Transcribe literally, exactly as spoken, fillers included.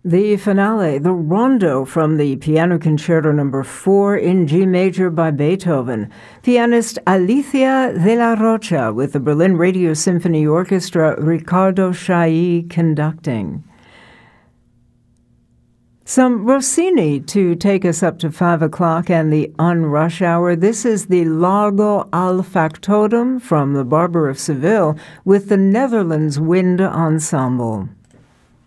The finale, the Rondo from the Piano Concerto Number four in G major by Beethoven. Pianist Alicia de la Rocha with the Berlin Radio Symphony Orchestra, Riccardo Chailly conducting. Some Rossini to take us up to five o'clock and the unrush hour. This is the Largo al Factotum from The Barber of Seville with the Netherlands Wind Ensemble.